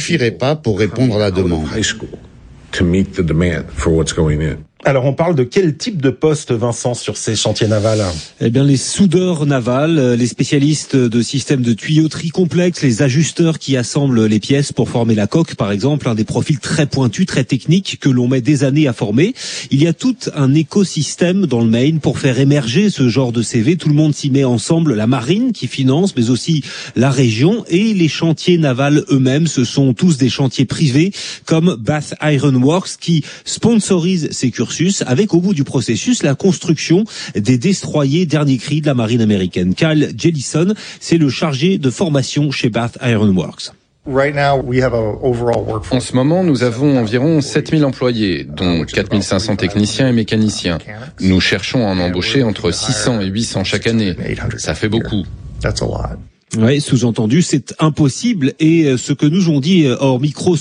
suffirait pas pour répondre à la demande. Alors, on parle de quel type de poste, Vincent, sur ces chantiers navals ? Eh bien, les soudeurs navals, les spécialistes de systèmes de tuyauterie complexes, les ajusteurs qui assemblent les pièces pour former la coque, par exemple, des profils très pointus, très techniques que l'on met des années à former. Il y a tout un écosystème dans le Maine pour faire émerger ce genre de CV. Tout le monde s'y met ensemble. La marine qui finance, mais aussi la région et les chantiers navals eux-mêmes. Ce sont tous des chantiers privés comme Bath Iron Works qui sponsorise ces cursus avec au bout du processus la construction des destroyers dernier cri de la marine américaine. Kyle Jellison, c'est le chargé de formation chez Bath Iron Works. En ce moment, nous avons environ 7000 employés, dont 4500 techniciens et mécaniciens. Nous cherchons à en embaucher entre 600 et 800 chaque année. Ça fait beaucoup. Oui, sous-entendu, c'est impossible. Et ce que nous ont dit hors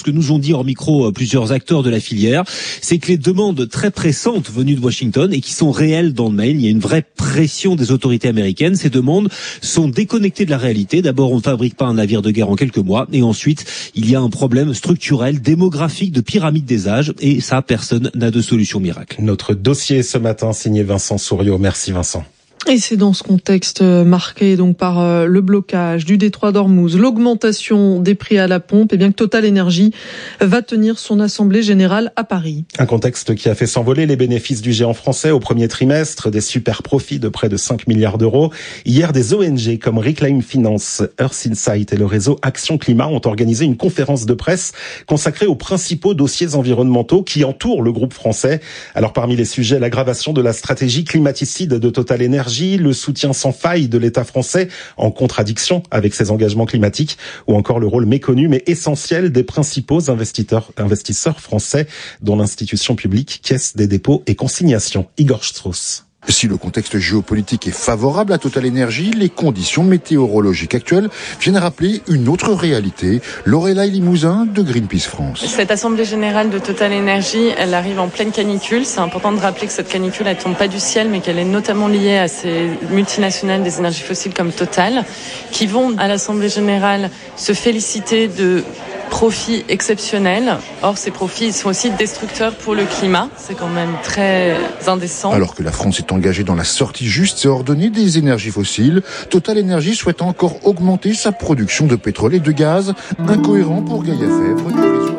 micro plusieurs acteurs de la filière, c'est que les demandes très pressantes venues de Washington et qui sont réelles dans le Maine, il y a une vraie pression des autorités américaines. Ces demandes sont déconnectées de la réalité. D'abord, on ne fabrique pas un navire de guerre en quelques mois. Et ensuite, il y a un problème structurel, démographique, de pyramide des âges. Et ça, personne n'a de solution miracle. Notre dossier ce matin, signé Vincent Souriau. Merci Vincent. Et c'est dans ce contexte marqué donc par le blocage du détroit d'Ormuz, l'augmentation des prix à la pompe, et bien que Total Energy va tenir son assemblée générale à Paris. Un contexte qui a fait s'envoler les bénéfices du géant français au premier trimestre, des super profits de près de 5 milliards d'euros. Hier, des ONG comme Reclaim Finance, Earth Insight et le réseau Action Climat ont organisé une conférence de presse consacrée aux principaux dossiers environnementaux qui entourent le groupe français. Alors parmi les sujets, l'aggravation de la stratégie climaticide de Total Energy, le soutien sans faille de l'État français en contradiction avec ses engagements climatiques ou encore le rôle méconnu mais essentiel des principaux investisseurs français dont l'institution publique Caisse des dépôts et consignations. Igor Strauss. Si le contexte géopolitique est favorable à Total Energy, les conditions météorologiques actuelles viennent rappeler une autre réalité. Lorelai Limousin de Greenpeace France. Cette assemblée générale de Total Energy, elle arrive en pleine canicule. C'est important de rappeler que cette canicule, elle tombe pas du ciel, mais qu'elle est notamment liée à ces multinationales des énergies fossiles comme Total, qui vont à l'assemblée générale se féliciter de profits exceptionnels. Or, ces profits sont aussi destructeurs pour le climat. C'est quand même très indécent. Alors que la France est engagée dans la sortie juste et ordonnée des énergies fossiles, Total Energy souhaite encore augmenter sa production de pétrole et de gaz, incohérent pour Gaïa Fèvre du réseau.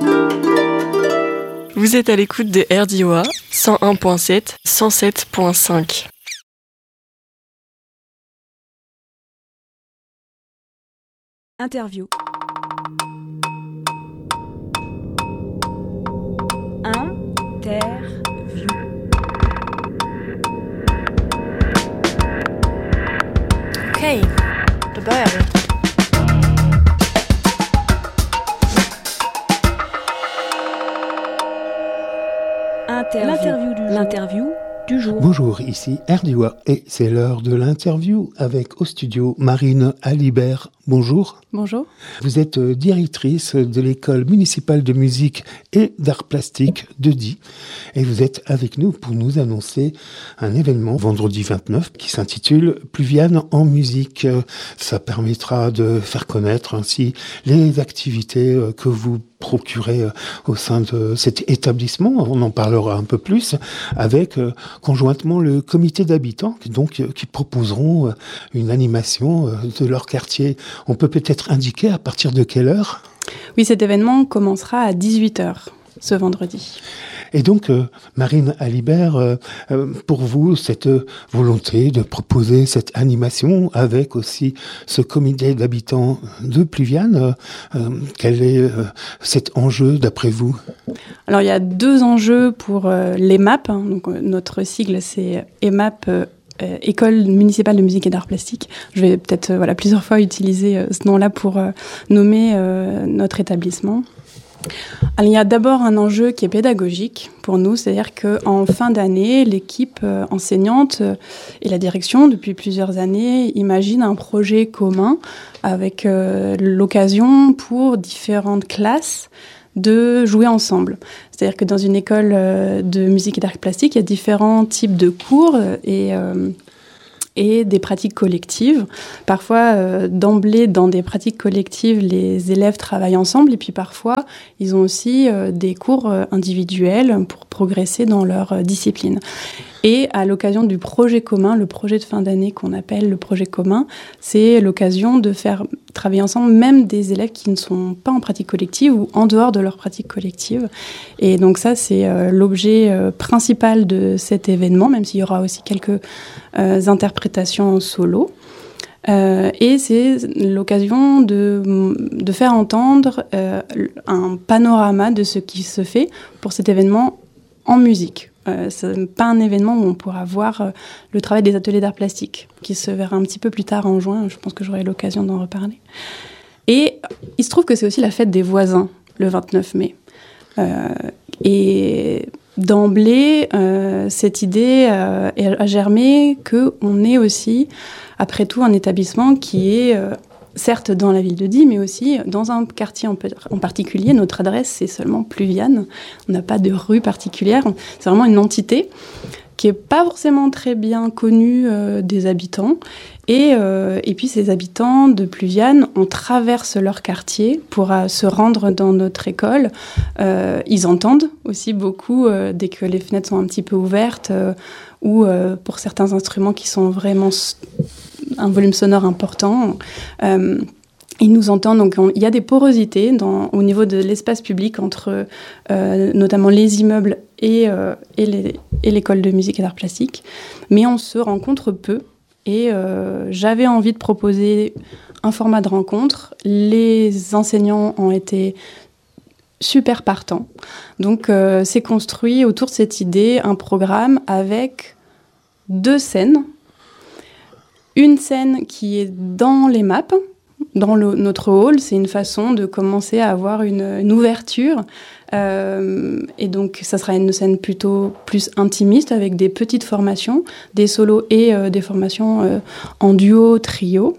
Vous êtes à l'écoute de RDOA 101.7, 107.5. Interview. Interview. Okej, då börjar vi. L'interview du jour. Bonjour, ici RDOA et c'est l'heure de l'interview avec au studio Marine Alibert. Bonjour. Bonjour. Vous êtes directrice de l'école municipale de musique et d'art plastique de Die et vous êtes avec nous pour nous annoncer un événement vendredi 29 qui s'intitule Pluviane en musique. Ça permettra de faire connaître ainsi les activités que vous procurez au sein de cet établissement. On en parlera un peu plus avec conjointement le comité d'habitants qui proposeront une animation de leur quartier. On peut peut-être indiquer à partir de quelle heure ? Oui, cet événement commencera à 18h ce vendredi. Et donc, Marine Alibert, pour vous, cette volonté de proposer cette animation avec aussi ce comité d'habitants de Pluviane, quel est cet enjeu d'après vous ? Alors, il y a deux enjeux pour l'EMAP. Donc, notre sigle, c'est EMAP, École municipale de musique et d'art plastique. Je vais peut-être plusieurs fois utiliser ce nom-là pour nommer notre établissement. Alors, il y a d'abord un enjeu qui est pédagogique pour nous, c'est-à-dire qu'en fin d'année, l'équipe enseignante et la direction, depuis plusieurs années, imaginent un projet commun avec l'occasion pour différentes classes de jouer ensemble. C'est-à-dire que dans une école de musique et d'art plastique, il y a différents types de cours et et des pratiques collectives. Parfois, d'emblée, dans des pratiques collectives, les élèves travaillent ensemble et puis parfois, ils ont aussi des cours individuels pour progresser dans leur discipline. Et à l'occasion du projet commun, le projet de fin d'année qu'on appelle le projet commun, c'est l'occasion de faire travailler ensemble même des élèves qui ne sont pas en pratique collective ou en dehors de leur pratique collective. Et donc ça, c'est l'objet principal de cet événement, même s'il y aura aussi quelques interprétations en solo. Et c'est l'occasion de faire entendre un panorama de ce qui se fait pour cet événement en musique. C'est pas un événement où on pourra voir le travail des ateliers d'art plastique, qui se verra un petit peu plus tard en juin. Je pense que j'aurai l'occasion d'en reparler. Et il se trouve que c'est aussi la fête des voisins, le 29 mai. Et d'emblée, cette idée a germé qu'on est aussi, après tout, un établissement qui est certes dans la ville de Die, mais aussi dans un quartier en particulier. Notre adresse, c'est seulement Pluviane. On n'a pas de rue particulière. C'est vraiment une entité qui n'est pas forcément très bien connue des habitants. Et puis, ces habitants de Pluviane, on traverse leur quartier pour se rendre dans notre école. Ils entendent aussi beaucoup dès que les fenêtres sont un petit peu ouvertes ou pour certains instruments qui sont vraiment un volume sonore important. Ils nous entendent, donc il y a des porosités au niveau de l'espace public entre notamment les immeubles et l'école de musique et d'art plastique, mais on se rencontre peu. Et j'avais envie de proposer un format de rencontre. Les enseignants ont été super partants. Donc c'est construit autour de cette idée un programme avec 2 scènes. Une scène qui est dans les maps, dans notre hall. C'est une façon de commencer à avoir une ouverture. Et donc, ça sera une scène plutôt plus intimiste avec des petites formations, des solos et des formations en duo, trio,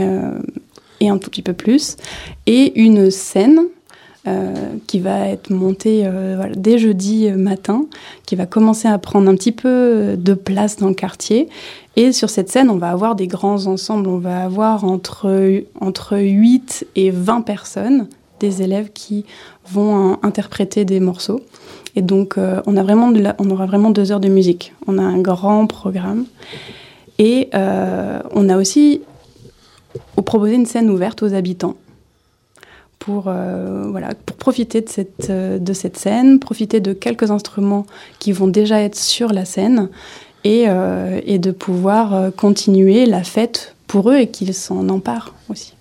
et un tout petit peu plus. Et une scène qui va être montée dès jeudi matin, qui va commencer à prendre un petit peu de place dans le quartier. Et sur cette scène, on va avoir des grands ensembles. On va avoir entre 8 et 20 personnes, des élèves qui vont interpréter des morceaux. Et donc, on aura vraiment 2 heures de musique. On a un grand programme. Et on a aussi proposé une scène ouverte aux habitants pour profiter de cette scène, profiter de quelques instruments qui vont déjà être sur la scène et de pouvoir continuer la fête pour eux et qu'ils s'en emparent aussi.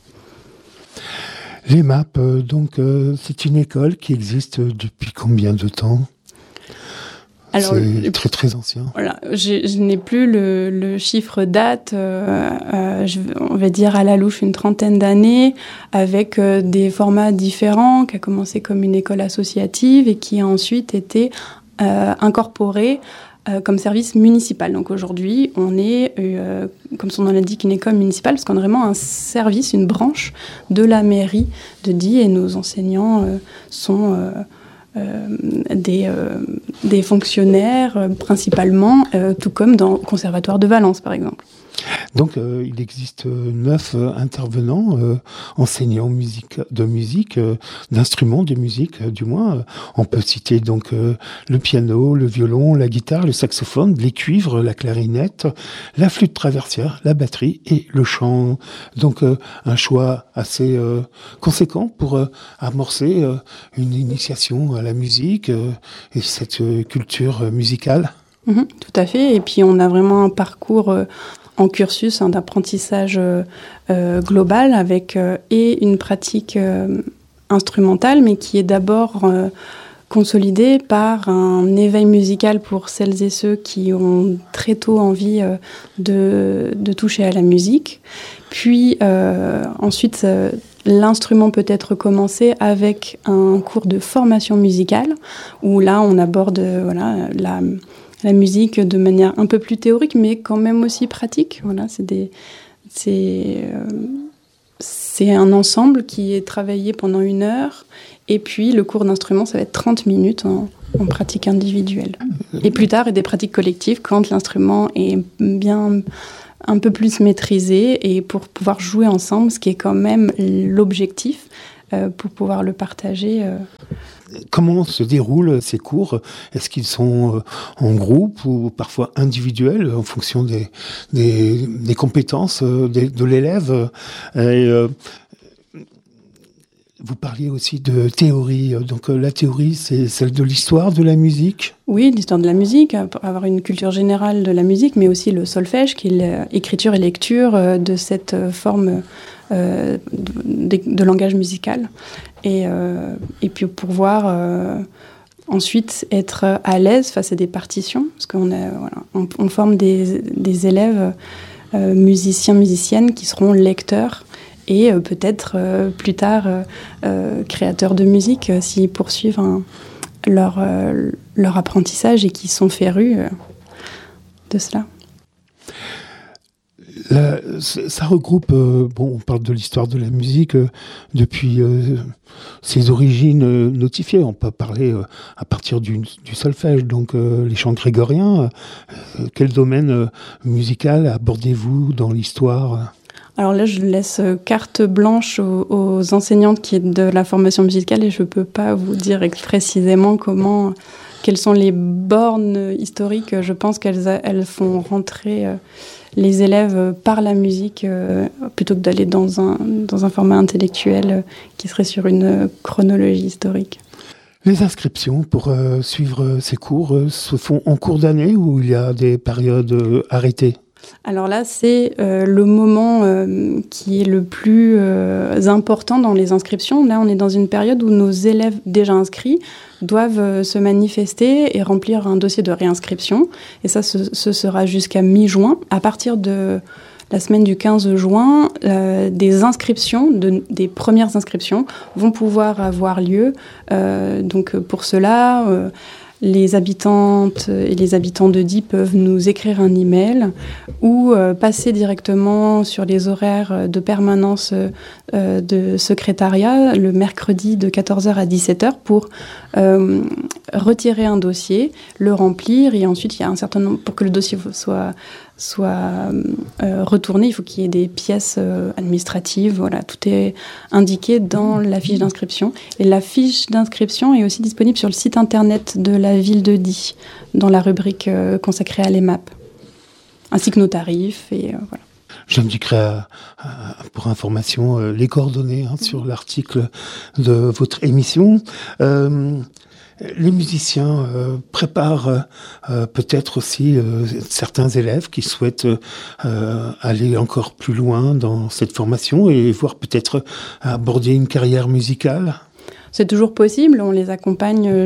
Les MAP, c'est une école qui existe depuis combien de temps ? Alors, c'est très très ancien. Voilà, je n'ai plus le chiffre date, on va dire à la louche une 30aine d'années, avec des formats différents, qui a commencé comme une école associative et qui a ensuite été incorporée comme service municipal. Donc aujourd'hui, on est, comme son nom l'indique, une école municipale, parce qu'on a vraiment un service, une branche de la mairie de Die, et nos enseignants sont des fonctionnaires principalement, tout comme dans le Conservatoire de Valence, par exemple. Donc, il existe 9 intervenants, enseignants de musique, d'instruments de musique, du moins. On peut citer donc le piano, le violon, la guitare, le saxophone, les cuivres, la clarinette, la flûte traversière, la batterie et le chant. Donc, un choix assez conséquent pour amorcer une initiation à la musique et cette culture musicale. Tout à fait. Et puis, on a vraiment un parcours en cursus d'apprentissage global avec et une pratique instrumentale, mais qui est d'abord consolidée par un éveil musical pour celles et ceux qui ont très tôt envie de toucher à la musique. Puis ensuite, l'instrument peut être commencé avec un cours de formation musicale, où là, on aborde la musique de manière un peu plus théorique, mais quand même aussi pratique. Voilà, c'est un ensemble qui est travaillé pendant 1 heure, et puis le cours d'instrument, ça va être 30 minutes en pratique individuelle. Et plus tard, il y a des pratiques collectives quand l'instrument est bien un peu plus maîtrisé et pour pouvoir jouer ensemble, ce qui est quand même l'objectif, pour pouvoir le partager. Comment se déroulent ces cours ? Est-ce qu'ils sont en groupe ou parfois individuels en fonction des compétences de l'élève ? Vous parliez aussi de théorie. Donc la théorie, c'est celle de l'histoire de la musique ? Oui, l'histoire de la musique, avoir une culture générale de la musique, mais aussi le solfège, qui est l'écriture et lecture de cette forme de langage musical. Et puis pour pouvoir ensuite être à l'aise face à des partitions, parce on forme des élèves musiciens, musiciennes qui seront lecteurs et peut-être plus tard créateurs de musique s'ils poursuivent leur apprentissage et qui sont férus de cela. Ça regroupe, on parle de l'histoire de la musique depuis ses origines notifiées. On peut parler à partir du solfège, donc les chants grégoriens. Quel domaine musical abordez-vous dans l'histoire ? Alors là, je laisse carte blanche aux enseignantes de la formation musicale et je ne peux pas vous dire précisément quelles sont les bornes historiques. Je pense qu'elles font rentrer les élèves par la musique plutôt que d'aller dans un format intellectuel qui serait sur une chronologie historique. Les inscriptions pour suivre ces cours se font en cours d'année ou il y a des périodes arrêtées ? Alors là, c'est le moment qui est le plus important dans les inscriptions. Là, on est dans une période où nos élèves déjà inscrits doivent se manifester et remplir un dossier de réinscription. Et ça, ce sera jusqu'à mi-juin. À partir de la semaine du 15 juin, des inscriptions, des premières inscriptions, vont pouvoir avoir lieu. Donc pour cela... les habitantes et les habitants de Die peuvent nous écrire un email ou passer directement sur les horaires de permanence de secrétariat le mercredi de 14h à 17h pour retirer un dossier, le remplir et ensuite il y a un certain nombre, pour que le dossier soit retourné, il faut qu'il y ait des pièces administratives, voilà, tout est indiqué dans la fiche d'inscription. Et la fiche d'inscription est aussi disponible sur le site internet de la ville de Die, dans la rubrique consacrée à l'EMAP, ainsi que nos tarifs, et voilà. J'indiquerai pour information les coordonnées sur l'article de votre émission. Les musiciens préparent peut-être aussi certains élèves qui souhaitent aller encore plus loin dans cette formation et voire peut-être aborder une carrière musicale. C'est toujours possible, on les accompagne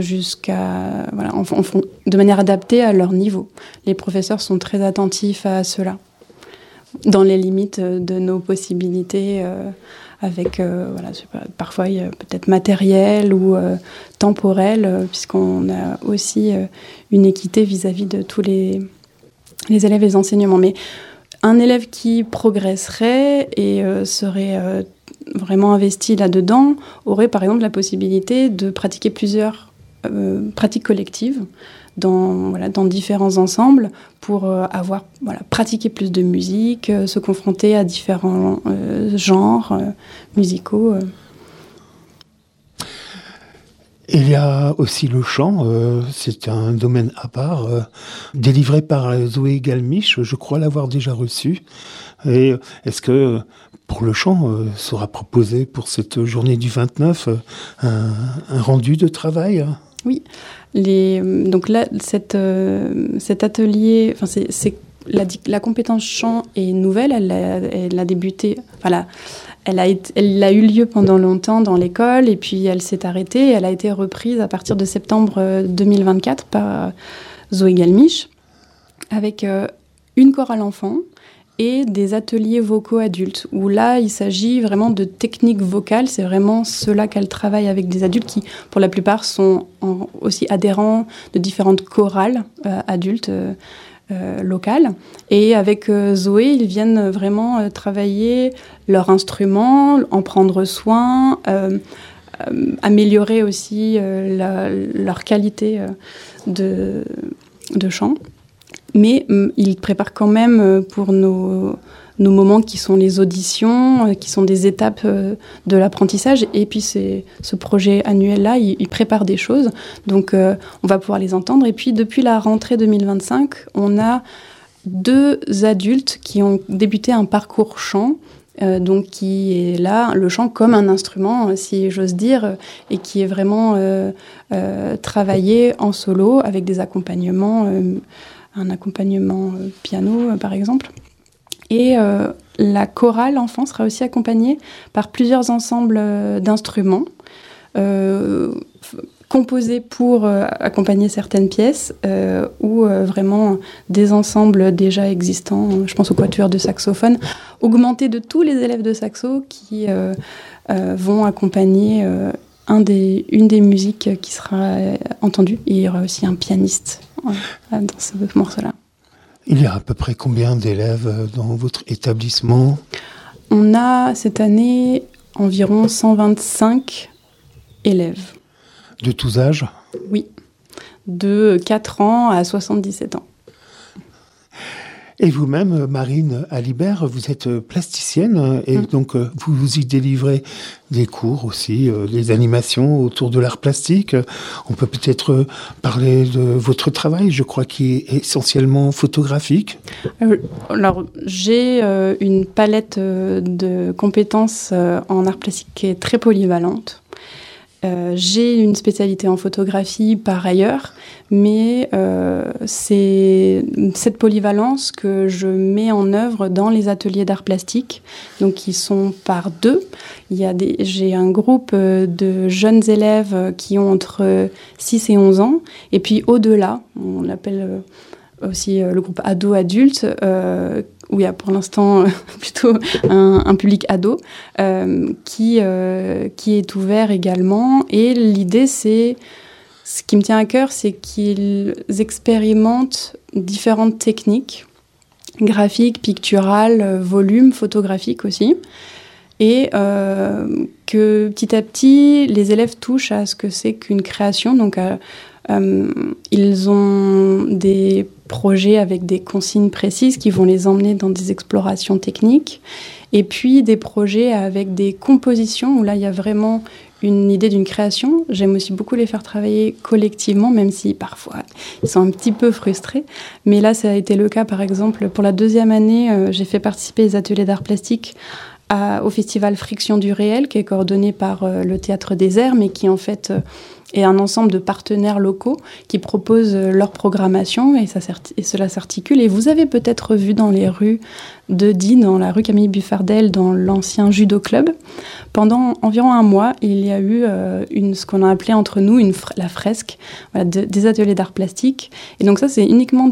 de manière adaptée à leur niveau. Les professeurs sont très attentifs à cela, dans les limites de nos possibilités, avec parfois peut-être matériel ou temporel, puisqu'on a aussi une équité vis-à-vis de tous les élèves et les enseignements. Mais un élève qui progresserait et serait vraiment investi là-dedans aurait par exemple la possibilité de pratiquer plusieurs pratiques collectives dans différents ensembles pour pratiquer plus de musique, se confronter à différents genres musicaux. Il y a aussi le chant, c'est un domaine à part, délivré par Zoé Galmiche, je crois l'avoir déjà reçu. Et est-ce que pour le chant sera proposé pour cette journée du 29 un rendu de travail ? Oui, donc là, cet atelier, la compétence chant est nouvelle, elle a débuté, elle a eu lieu pendant longtemps dans l'école et puis elle s'est arrêtée et elle a été reprise à partir de septembre 2024 par Zoé Galmiche avec une chorale enfant et des ateliers vocaux adultes, où là, il s'agit vraiment de techniques vocales. C'est vraiment cela qu'elle travaille avec des adultes qui, pour la plupart, sont aussi adhérents de différentes chorales adultes locales. Et avec Zoé, ils viennent vraiment travailler leur instrument, en prendre soin, améliorer aussi leur qualité de chant. Mais il prépare quand même pour nos moments qui sont les auditions, qui sont des étapes de l'apprentissage. Et puis ce projet annuel-là, il prépare des choses. Donc on va pouvoir les entendre. Et puis depuis la rentrée 2025, on a 2 adultes qui ont débuté un parcours chant. Donc qui est là, le chant comme un instrument, si j'ose dire, et qui est vraiment travaillé en solo avec des accompagnements, un accompagnement piano par exemple. Et la chorale enfant sera aussi accompagnée par plusieurs ensembles d'instruments composés pour accompagner certaines pièces ou vraiment des ensembles déjà existants, je pense au quatuor de saxophone, augmentés de tous les élèves de saxo qui vont accompagner une des musiques qui sera entendue. Et il y aura aussi un pianiste dans ce morceau-là. Il y a à peu près combien d'élèves dans votre établissement ? On a cette année environ 125 élèves. De tous âges ? Oui, de 4 ans à 77 ans. Et vous-même, Marine Alibert, vous êtes plasticienne et donc vous y délivrez des cours aussi, des animations autour de l'art plastique. On peut peut-être parler de votre travail, je crois, qui est essentiellement photographique. Alors, j'ai une palette de compétences en art plastique qui est très polyvalente. J'ai une spécialité en photographie par ailleurs, mais c'est cette polyvalence que je mets en œuvre dans les ateliers d'art plastique, donc qui sont par 2. J'ai un groupe de jeunes élèves qui ont entre 6 et 11 ans, et puis au-delà, on l'appelle aussi le groupe ado-adulte, où il y a pour l'instant plutôt un public ado qui est ouvert également. Et l'idée, ce qui me tient à cœur, c'est qu'ils expérimentent différentes techniques, graphiques, picturales, volumes, photographiques aussi. Et que petit à petit, les élèves touchent à ce que c'est qu'une création. Donc, ils ont des projets avec des consignes précises qui vont les emmener dans des explorations techniques. Et puis des projets avec des compositions où là, il y a vraiment une idée d'une création. J'aime aussi beaucoup les faire travailler collectivement, même si parfois ils sont un petit peu frustrés. Mais là, ça a été le cas, par exemple, pour la 2e année, j'ai fait participer les ateliers d'art plastique au festival Friction du réel, qui est coordonné par le Théâtre des Airs, mais qui en fait est un ensemble de partenaires locaux qui proposent leur programmation et cela s'articule. Et vous avez peut-être vu dans les rues de Die, dans la rue Camille Buffardel, dans l'ancien Judo Club, pendant environ un mois, il y a eu ce qu'on a appelé entre nous la fresque, voilà, des ateliers d'art plastique. Et donc ça, c'est uniquement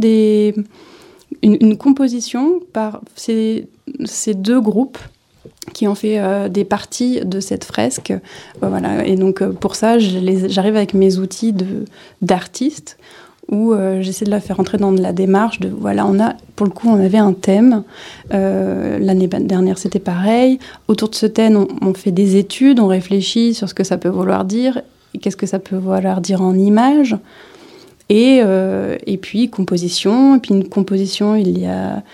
une composition par ces 2 groupes qui ont fait des parties de cette fresque. Voilà. Et donc, pour ça, j'arrive avec mes outils d'artiste où j'essaie de la faire entrer dans la démarche de, voilà, pour le coup, on avait un thème. L'année dernière, c'était pareil. Autour de ce thème, on fait des études, on réfléchit sur ce que ça peut vouloir dire, et qu'est-ce que ça peut vouloir dire en images. Et puis, composition. Et puis, une composition, il y a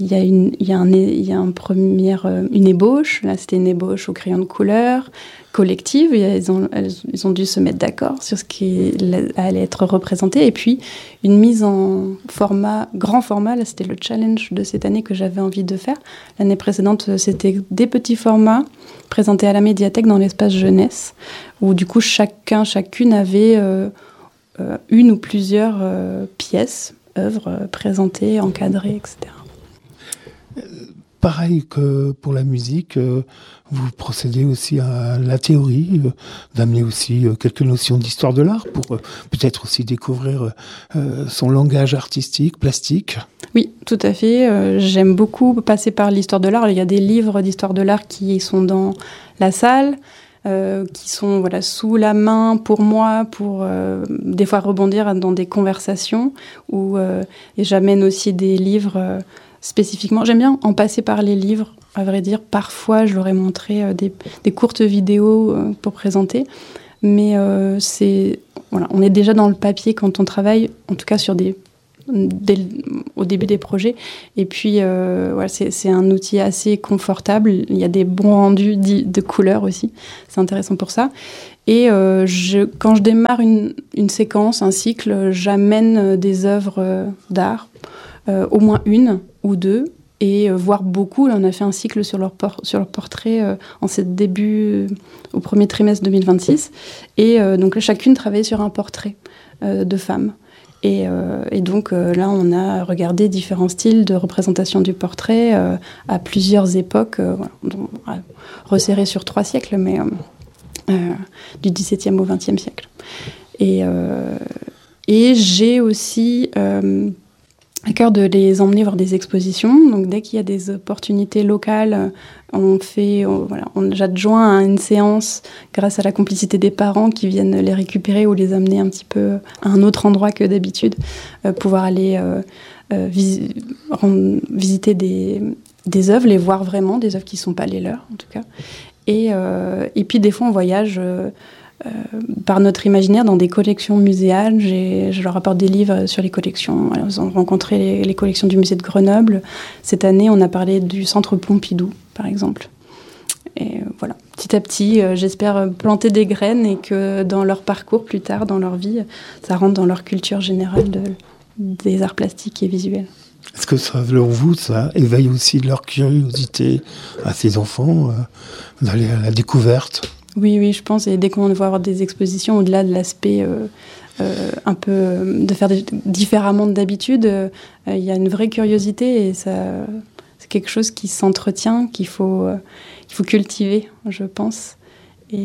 une ébauche. Là, c'était une ébauche au crayon de couleur, collective. Ils ont dû se mettre d'accord sur ce qui allait être représenté. Et puis, une mise en grand format. Là, c'était le challenge de cette année que j'avais envie de faire. L'année précédente, c'était des petits formats présentés à la médiathèque dans l'espace jeunesse, où du coup, chacune avait une ou plusieurs pièces, œuvres présentées, encadrées, etc. Pareil que pour la musique, vous procédez aussi à la théorie, d'amener aussi quelques notions d'histoire de l'art pour peut-être aussi découvrir son langage artistique, plastique. Oui, tout à fait. J'aime beaucoup passer par l'histoire de l'art. Il y a des livres d'histoire de l'art qui sont dans la salle, qui sont sous la main pour moi, pour des fois rebondir dans des conversations, et j'amène aussi des livres spécifiquement. J'aime bien en passer par les livres, à vrai dire. Parfois, je leur ai montré des courtes vidéos pour présenter. Mais on est déjà dans le papier quand on travaille, en tout cas sur des au début des projets. Et puis, c'est un outil assez confortable. Il y a des bons rendus de couleurs aussi. C'est intéressant pour ça. Et quand je démarre une séquence, un cycle, j'amène des œuvres d'art, au moins une ou deux, et voire beaucoup. Là, on a fait un cycle sur leur portrait au premier trimestre 2026. Et donc, chacune travaillait sur un portrait de femme. Et donc, là, on a regardé différents styles de représentation du portrait à plusieurs époques, resserrés sur 3 siècles, mais du XVIIe au XXe siècle. Et j'ai aussi à cœur de les emmener voir des expositions. Donc, dès qu'il y a des opportunités locales, j'adjoins à une séance grâce à la complicité des parents qui viennent les récupérer ou les amener un petit peu à un autre endroit que d'habitude, pouvoir aller visiter des œuvres, les voir vraiment, des œuvres qui ne sont pas les leurs en tout cas. Et puis des fois on voyage par notre imaginaire dans des collections muséales. Je leur apporte des livres sur les collections. Alors, ils ont rencontré les collections du musée de Grenoble. Cette année, on a parlé du centre Pompidou, par exemple. Et voilà, petit à petit, j'espère planter des graines et que dans leur parcours, plus tard, dans leur vie, ça rentre dans leur culture générale des arts plastiques et visuels. Est-ce que selon vous, ça éveille aussi leur curiosité à ces enfants d'aller à la découverte ? Oui, je pense. Et dès qu'on va avoir des expositions, au-delà de l'aspect un peu de faire différemment d'habitude, il y a une vraie curiosité et ça, c'est quelque chose qui s'entretient, qu'il faut cultiver, je pense. Et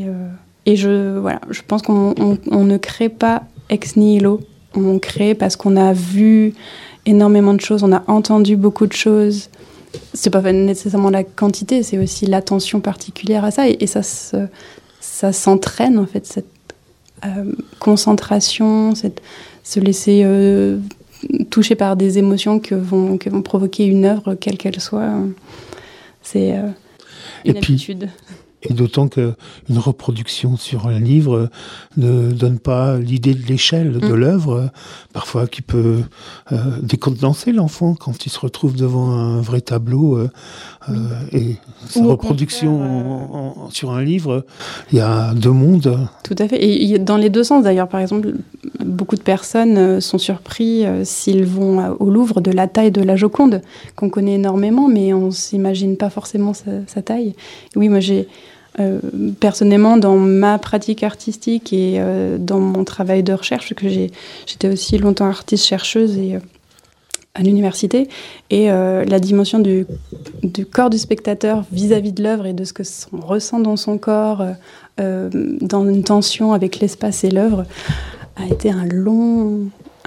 je pense qu'on ne crée pas ex nihilo. On crée parce qu'on a vu énormément de choses, on a entendu beaucoup de choses. C'est pas nécessairement la quantité, c'est aussi l'attention particulière à ça. Et ça s'entraîne, en fait, cette concentration, se laisser toucher par des émotions que vont provoquer une œuvre, quelle qu'elle soit. C'est une habitude. Et d'autant qu'une reproduction sur un livre ne donne pas l'idée de l'échelle de l'œuvre, parfois qui peut décontenancer l'enfant quand il se retrouve devant un vrai tableau. Et sa reproduction sur un livre, il y a 2 mondes. Tout à fait. Et dans les 2 sens, d'ailleurs. Par exemple, beaucoup de personnes sont surpris s'ils vont au Louvre de la taille de la Joconde, qu'on connaît énormément, mais on ne s'imagine pas forcément sa taille. Oui, moi j'ai... personnellement, dans ma pratique artistique et dans mon travail de recherche, parce que j'étais aussi longtemps artiste-chercheuse à l'université, et la dimension du corps du spectateur vis-à-vis de l'œuvre et de ce que on ressent dans son corps, dans une tension avec l'espace et l'œuvre, a été un long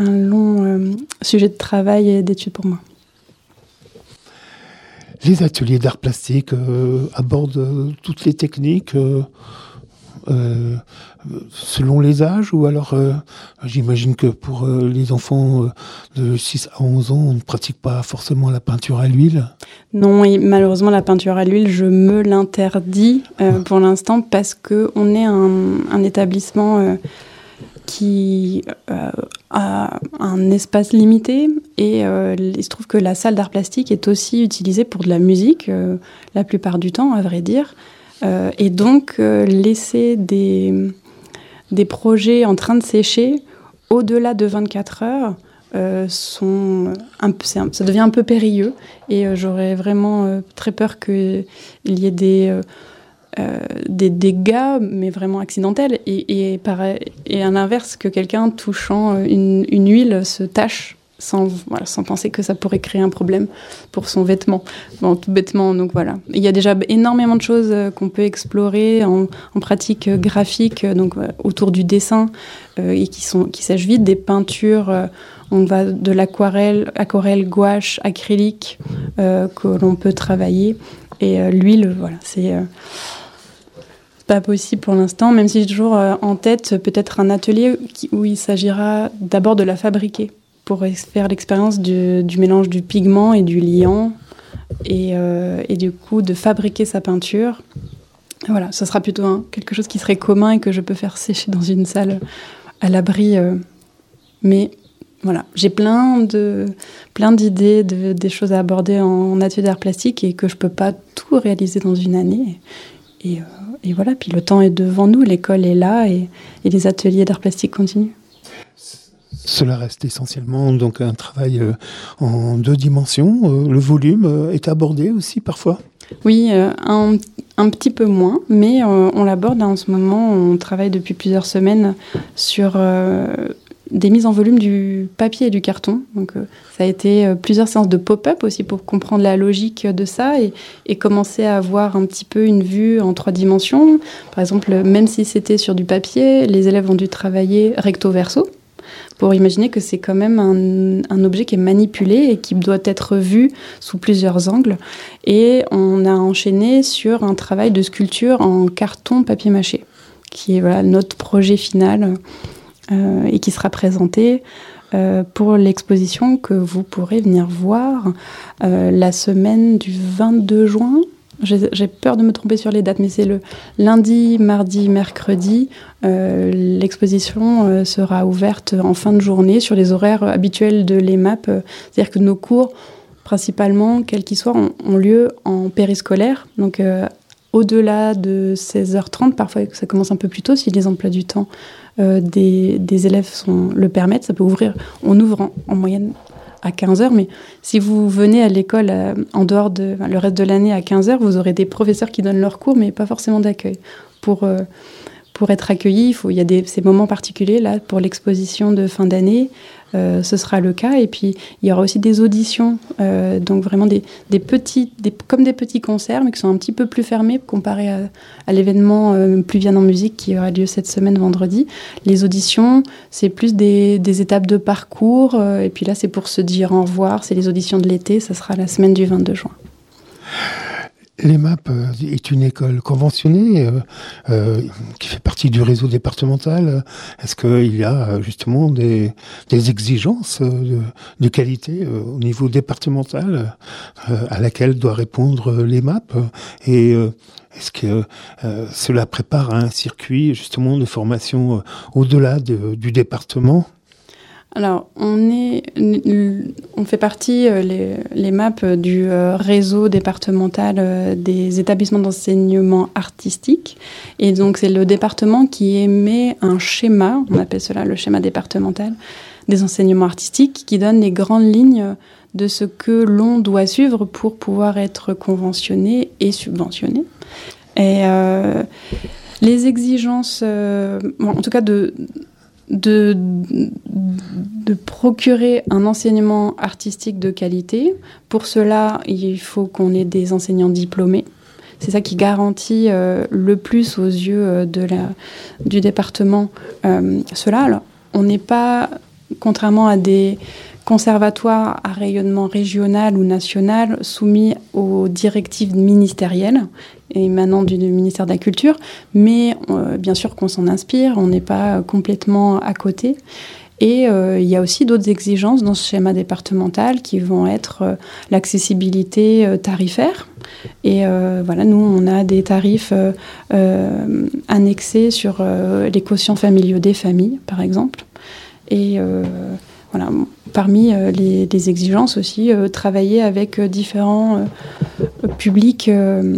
sujet de travail et d'étude pour moi. Les ateliers d'art plastique abordent toutes les techniques selon les âges, ou alors j'imagine que pour les enfants de 6 à 11 ans, on ne pratique pas forcément la peinture à l'huile. Non, et malheureusement la peinture à l'huile, je me l'interdis pour l'instant, parce qu'on est un établissement qui a un espace limité, et il se trouve que la salle d'art plastique est aussi utilisée pour de la musique, la plupart du temps, à vrai dire. Et donc, laisser des projets en train de sécher au-delà de 24 heures, ça devient un peu périlleux, et j'aurais vraiment très peur qu'il y ait des dégâts, mais vraiment accidentels, et à l'inverse, que quelqu'un touchant une huile se tache sans penser que ça pourrait créer un problème pour son vêtement. Bon, tout bêtement, donc voilà. Il y a déjà énormément de choses qu'on peut explorer en pratique graphique, donc autour du dessin, et qui sèchent vite, des peintures. On va de l'aquarelle, gouache, acrylique, que l'on peut travailler. Et l'huile, voilà, c'est pas possible pour l'instant, même si j'ai toujours en tête peut-être un atelier où il s'agira d'abord de la fabriquer, pour faire l'expérience du mélange du pigment et du liant, et du coup de fabriquer sa peinture. Voilà, ça sera plutôt quelque chose qui serait commun et que je peux faire sécher dans une salle à l'abri, mais Voilà, j'ai plein d'idées, des choses à aborder en atelier d'art plastique et que je peux pas tout réaliser dans une année. Et voilà, puis le temps est devant nous, l'école est là et les ateliers d'art plastique continuent. Cela reste essentiellement donc un travail en 2 dimensions. Le volume est abordé aussi parfois ? Oui, un petit peu moins, mais on l'aborde en ce moment. On travaille depuis plusieurs semaines sur des mises en volume du papier et du carton. Donc, ça a été plusieurs séances de pop-up aussi pour comprendre la logique de ça et commencer à avoir un petit peu une vue en 3 dimensions. Par exemple, même si c'était sur du papier, les élèves ont dû travailler recto-verso pour imaginer que c'est quand même un objet qui est manipulé et qui doit être vu sous plusieurs angles. Et on a enchaîné sur un travail de sculpture en carton papier-mâché, qui est notre projet final et qui sera présenté pour l'exposition que vous pourrez venir voir la semaine du 22 juin. J'ai peur de me tromper sur les dates, mais c'est le lundi, mardi, mercredi. L'exposition sera ouverte en fin de journée sur les horaires habituels de l'EMAP. C'est-à-dire que nos cours, principalement, quels qu'ils soient, ont lieu en périscolaire. Donc, au-delà de 16h30, parfois ça commence un peu plus tôt si les emplois du temps des élèves le permettent. Ça peut ouvrir. On ouvre en moyenne à 15h, mais si vous venez à l'école en dehors le reste de l'année à 15h, vous aurez des professeurs qui donnent leurs cours, mais pas forcément d'accueil. Pour être accueilli, il y a ces moments particuliers. Là, pour l'exposition de fin d'année, ce sera le cas. Et puis, il y aura aussi des auditions, donc vraiment comme des petits concerts, mais qui sont un petit peu plus fermés comparé à l'événement Pluvienne en musique qui aura lieu cette semaine vendredi. Les auditions, c'est plus des étapes de parcours. Et puis là, c'est pour se dire au revoir. C'est les auditions de l'été. Ça sera la semaine du 22 juin. L'EMAP est une école conventionnée qui fait partie du réseau départemental. Est-ce qu'il y a justement des exigences de qualité au niveau départemental à laquelle doit répondre l'EMAP et est-ce que cela prépare à un circuit justement de formation au-delà du département ? Alors, on fait partie, les MAP, du réseau départemental des établissements d'enseignement artistique. Et donc, c'est le département qui émet un schéma, on appelle cela le schéma départemental des enseignements artistiques, qui donne les grandes lignes de ce que l'on doit suivre pour pouvoir être conventionné et subventionné. Et les exigences, en tout cas de procurer un enseignement artistique de qualité. Pour cela, il faut qu'on ait des enseignants diplômés. C'est ça qui garantit le plus aux yeux du département cela. Alors, on n'est pas, contrairement à des conservatoires à rayonnement régional ou national, soumis aux directives ministérielles émanant du ministère de la Culture, mais bien sûr qu'on s'en inspire, on n'est pas complètement à côté. Et il y a aussi d'autres exigences dans ce schéma départemental qui vont être l'accessibilité tarifaire. Et voilà, nous, on a des tarifs annexés sur les quotients familiaux des familles, par exemple. Et voilà, parmi les exigences aussi, travailler avec différents publics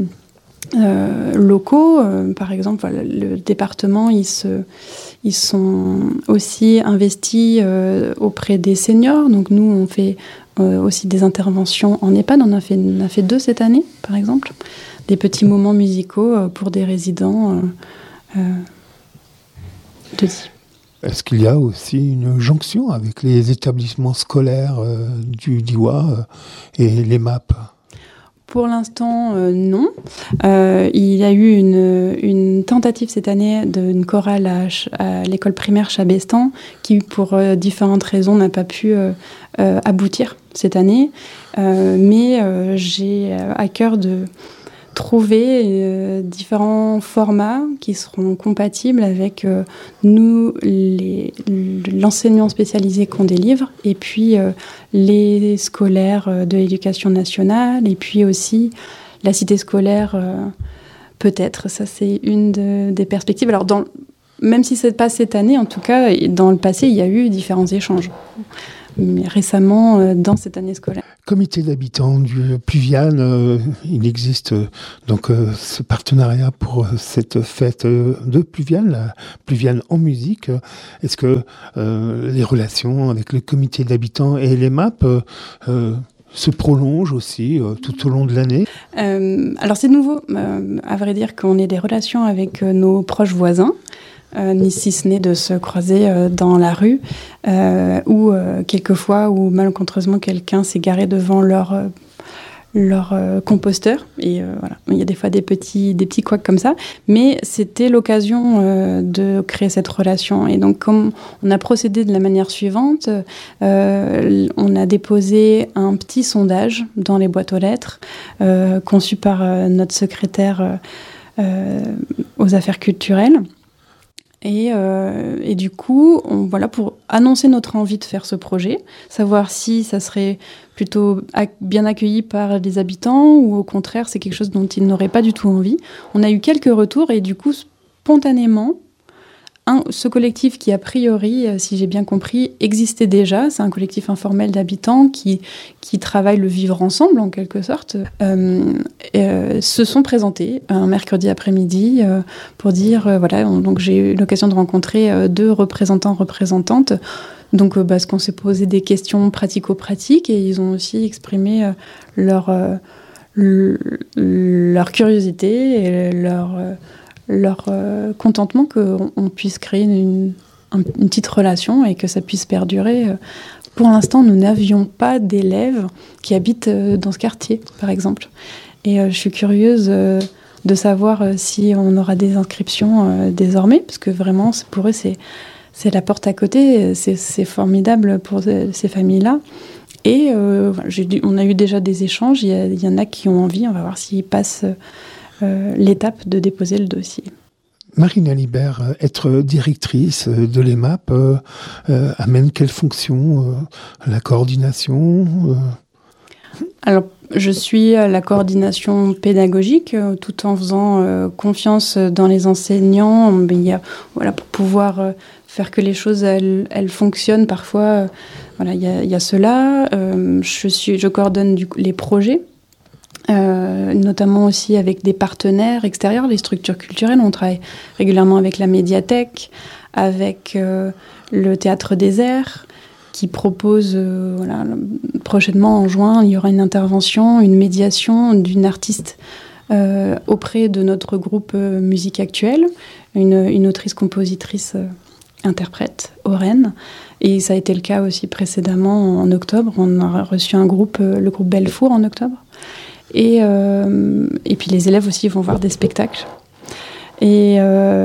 locaux. Par exemple, voilà, le département, ils sont aussi investis auprès des seniors. Donc nous, on fait aussi des interventions en EHPAD. On a fait 2 cette année, par exemple. Des petits moments musicaux pour des résidents de DI. Est-ce qu'il y a aussi une jonction avec les établissements scolaires du DIWA et les MAP ? Pour l'instant, non. Il y a eu une tentative cette année d'une chorale à l'école primaire Chabestan qui, pour différentes raisons, n'a pas pu aboutir cette année. Mais j'ai à cœur de trouver différents formats qui seront compatibles avec nous, l'enseignement spécialisé qu'on délivre, et puis les scolaires de l'éducation nationale, et puis aussi la cité scolaire, peut-être. Ça, c'est une des perspectives. Alors, même si c'est pas cette année, en tout cas, dans le passé, il y a eu différents échanges. Mais récemment, dans cette année scolaire. Comité d'habitants du Pluviane, il existe donc ce partenariat pour cette fête de Pluviane, la Pluviane en musique. Est-ce que les relations avec le comité d'habitants et les MAP se prolongent aussi tout au long de l'année? Alors c'est nouveau, à vrai dire qu'on ait des relations avec nos proches voisins. Ni si ce n'est de se croiser dans la rue ou quelquefois où malencontreusement quelqu'un s'est garé devant leur composteur et voilà, il y a des fois des petits couacs comme ça, mais c'était l'occasion de créer cette relation. Et donc comme on a procédé de la manière suivante, on a déposé un petit sondage dans les boîtes aux lettres conçu par notre secrétaire aux affaires culturelles. Et du coup, voilà, pour annoncer notre envie de faire ce projet, savoir si ça serait plutôt bien accueilli par les habitants ou au contraire, c'est quelque chose dont ils n'auraient pas du tout envie. On a eu quelques retours et du coup, spontanément, ce collectif qui, a priori, si j'ai bien compris, existait déjà, c'est un collectif informel d'habitants qui travaillent le vivre ensemble, en quelque sorte, se sont présentés un mercredi après-midi pour dire, voilà, donc j'ai eu l'occasion de rencontrer 2 représentantes. Donc, parce qu'on s'est posé des questions pratico-pratiques et ils ont aussi exprimé leur curiosité et leur contentement qu'on puisse créer une petite relation et que ça puisse perdurer. Pour l'instant, nous n'avions pas d'élèves qui habitent dans ce quartier, par exemple. Et je suis curieuse de savoir si on aura des inscriptions désormais, parce que vraiment, pour eux, c'est la porte à côté, c'est formidable pour ces familles-là. Et on a eu déjà des échanges, il y en a qui ont envie, on va voir s'ils passent l'étape de déposer le dossier. Marina Libert, être directrice de l'EMAP amène quelle fonction? La coordination Alors, je suis à la coordination pédagogique, tout en faisant confiance dans les enseignants. Voilà, pour pouvoir faire que les choses elles fonctionnent. Parfois, voilà, il y a cela. Je coordonne les projets. Notamment aussi avec des partenaires extérieurs, les structures culturelles. On travaille régulièrement avec la médiathèque, avec le Théâtre des Airs, qui propose, voilà, prochainement en juin, il y aura une intervention, une médiation d'une artiste auprès de notre groupe Musique Actuelle, une autrice-compositrice interprète, Oren. Et ça a été le cas aussi précédemment en octobre. On a reçu le groupe Bellefour en octobre. Et puis les élèves aussi vont voir des spectacles. Et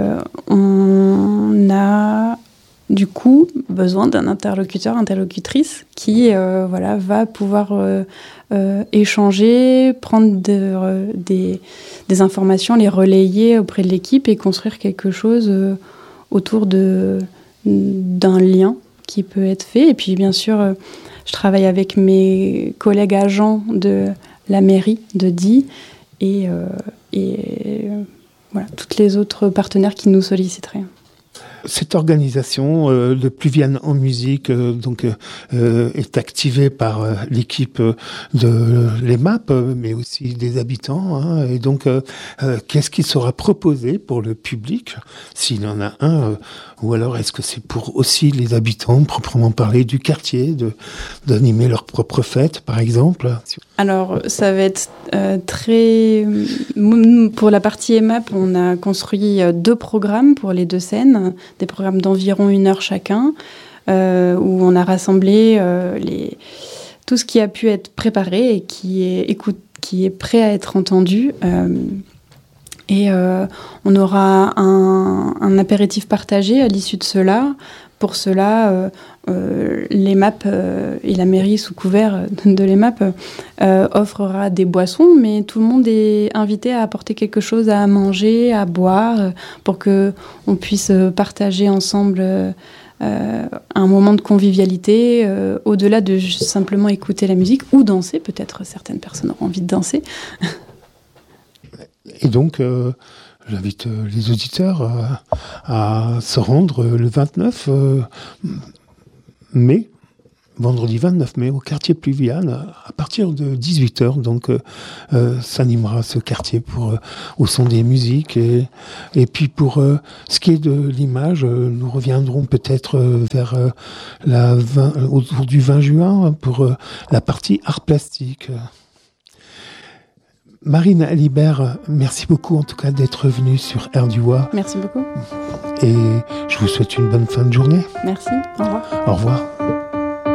on a du coup besoin d'un interlocutrice qui va pouvoir échanger, prendre des informations, les relayer auprès de l'équipe et construire quelque chose autour d'un lien qui peut être fait. Et puis bien sûr, je travaille avec mes collègues agents de la mairie de Die et voilà, toutes les autres partenaires qui nous solliciteraient. Cette organisation de Pluviane en musique est activée par l'équipe de l'EMAP, mais aussi des habitants. Hein, et donc, qu'est-ce qui sera proposé pour le public, s'il y en a un, ou alors est-ce que c'est pour aussi les habitants, proprement parler, du quartier, d'animer leur propre fête, par exemple? Alors, ça va être très... Pour la partie EMAP, on a construit 2 programmes pour les 2 scènes, des programmes d'environ 1 heure chacun, où on a rassemblé tout ce qui a pu être préparé et qui est prêt à être entendu. Et on aura un apéritif partagé à l'issue de cela. Pour cela, l'EMAP et la mairie sous couvert de l'EMAP offrera des boissons, mais tout le monde est invité à apporter quelque chose à manger, à boire, pour qu'on puisse partager ensemble un moment de convivialité, au-delà de simplement écouter la musique ou danser. Peut-être certaines personnes auront envie de danser. Et donc, J'invite les auditeurs à se rendre le 29 mai, vendredi 29 mai, au quartier Pluvial, à partir de 18h. Donc, s'animera ce quartier au son des musiques. Et puis, pour ce qui est de l'image, nous reviendrons peut-être vers autour du 20 juin pour la partie art plastique. Marine Alibert, merci beaucoup en tout cas d'être venue sur Air du Oise. Merci beaucoup. Et je vous souhaite une bonne fin de journée. Merci, au revoir. Au revoir.